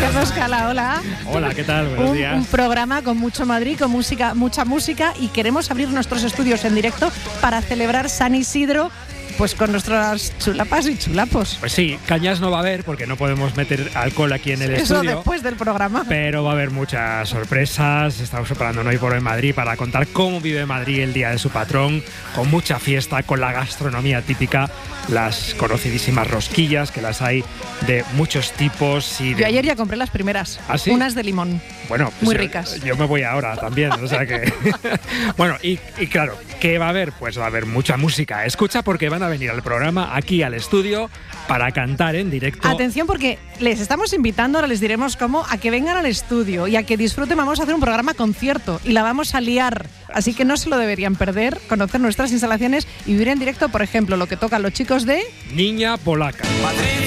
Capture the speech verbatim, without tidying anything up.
Carlos Cala, hola. Hola, ¿qué tal? Buenos un, días. Un programa con mucho Madrid, con música, mucha música, y queremos abrir nuestros estudios en directo para celebrar San Isidro, pues con nuestras chulapas y chulapos. Pues sí, cañas no va a haber porque no podemos meter alcohol aquí en el Eso estudio. después del programa. Pero va a haber muchas sorpresas. Estamos preparando hoy por hoy en Madrid para contar cómo vive Madrid el día de su patrón, con mucha fiesta, con la gastronomía típica, las conocidísimas rosquillas, que las hay de muchos tipos. Y de... Yo ayer ya compré las primeras, ¿Ah, sí? Unas de limón. Bueno, pues muy yo, ricas. Yo me voy ahora también, o sea que... Bueno, y, y claro, ¿qué va a haber? Pues va a haber mucha música. Escucha, porque van a venir al programa, aquí al estudio, para cantar en directo. Atención, porque les estamos invitando, ahora les diremos cómo, a que vengan al estudio y a que disfruten. Vamos a hacer un programa concierto y la vamos a liar. Así que no se lo deberían perder, conocer nuestras instalaciones y vivir en directo, por ejemplo, lo que tocan los chicos de... Niña Polaca. Madrid.